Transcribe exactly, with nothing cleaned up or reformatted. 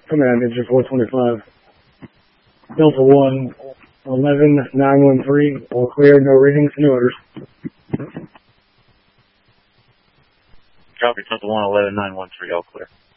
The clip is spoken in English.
Command engine four twenty-five. Delta one, eleven nine one three, all clear, no readings, no orders. Copy, Delta one, eleven nine one three, all clear.